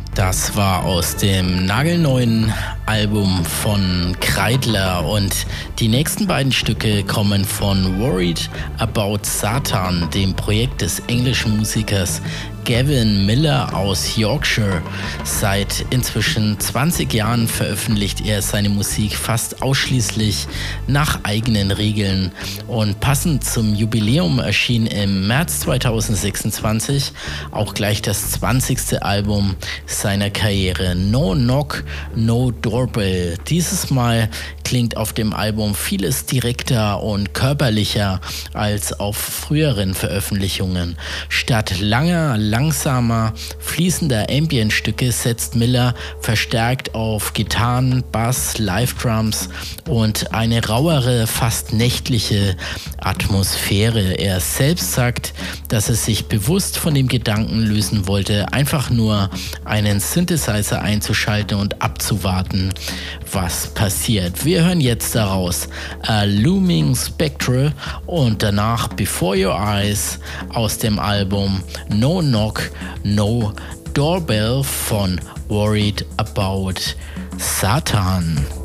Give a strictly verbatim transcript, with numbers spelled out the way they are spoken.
Das war aus dem nagelneuen Album von Kreidler und die nächsten beiden Stücke kommen von Worried About Satan, dem Projekt des englischen Musikers Gavin Miller aus Yorkshire. Seit inzwischen zwanzig Jahren veröffentlicht er seine Musik fast ausschließlich nach eigenen Regeln und passend zum Jubiläum erschien im März zweitausendsechsundzwanzig auch gleich das zwanzigste Album seiner Karriere, No Knock, No Doorbell. Dieses Mal klingt auf dem Album vieles direkter und körperlicher als auf früheren Veröffentlichungen. Statt langer, langsamer, fließender Ambient-Stücke setzt Miller verstärkt auf Gitarren, Bass, Live-Drums und eine rauere, fast nächtliche Atmosphäre. Er selbst sagt, dass er sich bewusst von dem Gedanken lösen wollte, einfach nur einen Synthesizer einzuschalten und abzuwarten, was passiert. Wir hören jetzt daraus A Looming Spectre und danach Before Your Eyes aus dem Album No Knock, No Doorbell von Worried About Satan.